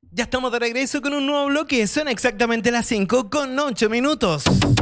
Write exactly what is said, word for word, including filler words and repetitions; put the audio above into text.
Ya estamos de regreso con un nuevo bloque. Son exactamente las cinco con ocho minutos.